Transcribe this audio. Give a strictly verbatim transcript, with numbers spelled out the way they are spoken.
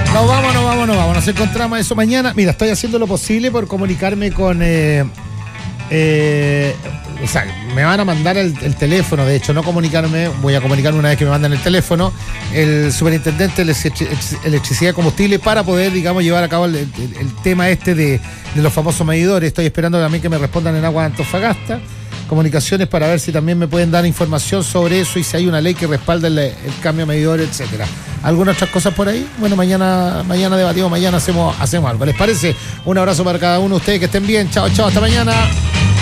Nos vamos, nos vamos, nos vamos. Nos encontramos eso mañana. Mira, estoy haciendo lo posible por comunicarme con... Eh, eh, o sea, me van a mandar el, el teléfono, de hecho, no comunicarme, voy a comunicarme una vez que me mandan el teléfono, el superintendente de electricidad y combustible para poder, digamos, llevar a cabo el, el, el tema este de, de los famosos medidores. Estoy esperando también que me respondan en Agua de Antofagasta. Comunicaciones para ver si también me pueden dar información sobre eso y si hay una ley que respalda el, el cambio de medidores, etcétera. ¿Algunas otras cosas por ahí? Bueno, mañana, mañana debatimos, mañana hacemos, hacemos algo. ¿Les parece? Un abrazo para cada uno de ustedes, que estén bien. Chao, chao, hasta mañana.